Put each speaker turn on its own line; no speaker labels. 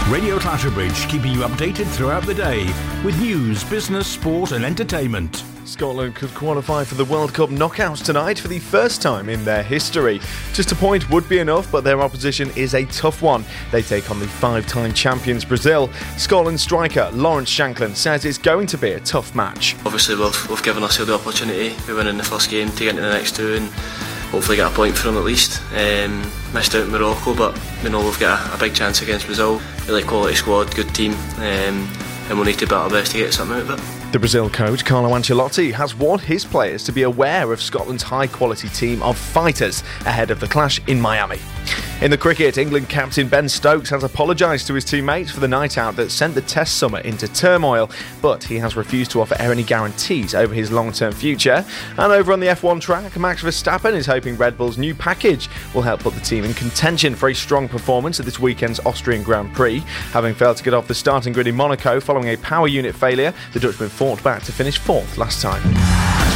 Radio Clatterbridge, keeping you updated throughout the day with news, business, sport and entertainment.
Scotland could qualify for the World Cup knockouts tonight for the first time in their history. Just a point would be enough, but their opposition is a tough one. They take on the five-time champions Brazil. Scotland striker Lawrence Shankland says it's going to be a tough match.
Obviously we've given ourselves the opportunity. We win in the first game to get into the next two and hopefully get a point from them at least. Missed out in Morocco, but we know we've got a big chance against Brazil. Really quality squad, good team, and we'll need to bat our best to get something out of it.
The Brazil coach, Carlo Ancelotti, has warned his players to be aware of Scotland's high-quality team of fighters ahead of the clash in Miami. In the cricket, England captain Ben Stokes has apologised to his teammates for the night out that sent the Test summer into turmoil, but he has refused to offer any guarantees over his long-term future. And over on the F1 track, Max Verstappen is hoping Red Bull's new package will help put the team in contention for a strong performance at this weekend's Austrian Grand Prix. Having failed to get off the starting grid in Monaco following a power unit failure, the Dutchman fought back to finish fourth last time.